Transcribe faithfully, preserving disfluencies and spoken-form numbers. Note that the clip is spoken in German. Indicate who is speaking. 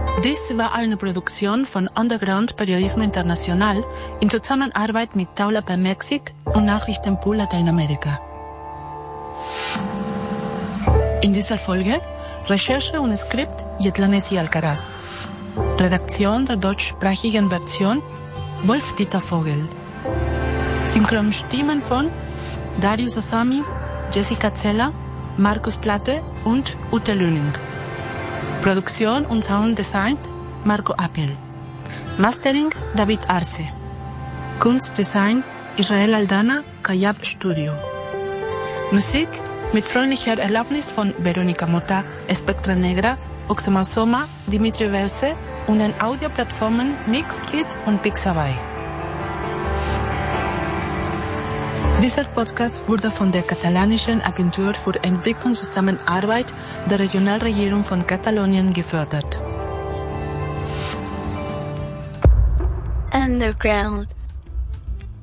Speaker 1: Dies war eine Produktion von Underground Periodismo Internacional in Zusammenarbeit mit Taula per Mexik und Nachrichtenpool Lateinamerika. In dieser Folge Recherche und Skript Jetlanesi Alcaraz. Redaktion der deutschsprachigen Version Wolf-Dieter Vogel. Synchronstimmen von Darius Osami, Jessica Zeller, Markus Platte und Ute Lüning. Produktion und Sounddesign Marco Appel. Mastering David Arce. Kunstdesign Israel Aldana, Kayab Studio. Musik mit freundlicher Erlaubnis von Veronica Mota, Spectra Negra, Oxoma Soma, Dimitri Verse und den Audioplattformen Mixkit und Pixabay. Dieser Podcast wurde von der katalanischen Agentur für Entwicklungszusammenarbeit der Regionalregierung von Katalonien gefördert.
Speaker 2: Underground.